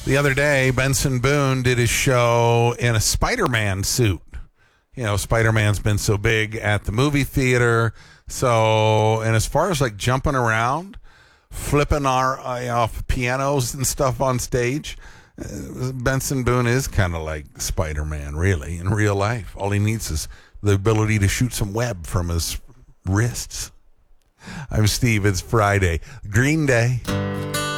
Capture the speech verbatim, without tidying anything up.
The other day, Benson Boone did his show in a Spider-Man suit. You know, Spider-Man's been so big at the movie theater. So, and as far as like jumping around, flipping our eye off pianos and stuff on stage, uh, Benson Boone is kind of like Spider-Man, really, in real life. All he needs is the ability to shoot some web from his wrists. I'm Steve. It's Friday. Green Day.